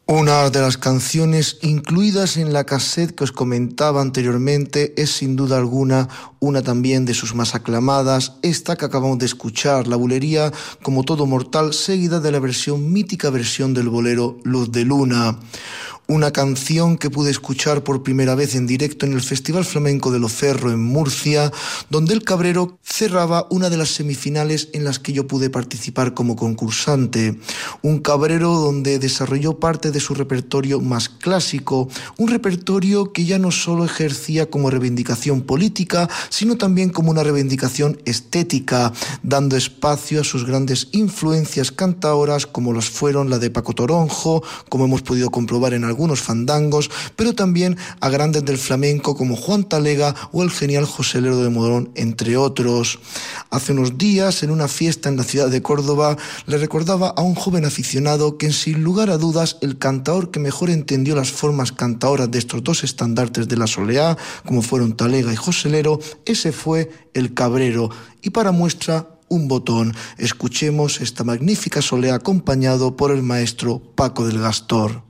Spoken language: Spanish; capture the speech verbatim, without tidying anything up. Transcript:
Una de las canciones incluidas en la cassette que os comentaba anteriormente es sin duda alguna una también de sus más aclamadas, esta que acabamos de escuchar, La Bulería como todo mortal, seguida de la versión mítica versión del bolero Luz de Luna. Una canción que pude escuchar por primera vez en directo en el Festival Flamenco de Locerro en Murcia, donde el Cabrero cerraba una de las semifinales en las que yo pude participar como concursante. Un Cabrero donde desarrolló parte de su repertorio más clásico, un repertorio que ya no solo ejercía como reivindicación política, sino también como una reivindicación estética, dando espacio a sus grandes influencias cantaoras como las fueron la de Paco Toronjo, como hemos podido comprobar en algunos algunos fandangos, pero también a grandes del flamenco como Juan Talega o el genial José Lero de Modrón, entre otros. Hace unos días, en una fiesta en la ciudad de Córdoba, le recordaba a un joven aficionado que, sin lugar a dudas, el cantaor que mejor entendió las formas cantaoras de estos dos estandartes de la soleá, como fueron Talega y José Lero, ese fue el Cabrero. Y para muestra, un botón. Escuchemos esta magnífica soleá acompañado por el maestro Paco del Gastor.